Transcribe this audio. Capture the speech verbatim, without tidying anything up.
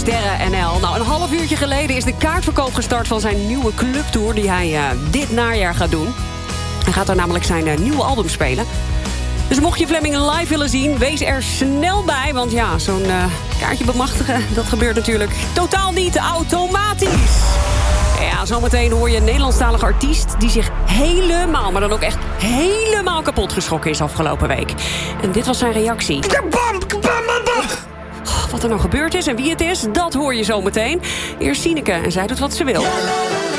Sterren N L. Nou, een half uurtje geleden is de kaartverkoop gestart van zijn nieuwe clubtour die hij uh, dit najaar gaat doen. Hij gaat daar namelijk zijn uh, nieuwe album spelen. Dus mocht je Flemming live willen zien, wees er snel bij. Want ja, zo'n uh, kaartje bemachtigen, dat gebeurt natuurlijk totaal niet automatisch. Ja, zometeen hoor je een Nederlandstalige artiest die zich helemaal, maar dan ook echt helemaal kapot geschrokken is afgelopen week. En dit was zijn reactie. Oh, wat er nou gebeurd is en wie het is, dat hoor je zometeen. Eerst Sineke en zij doet wat ze wil.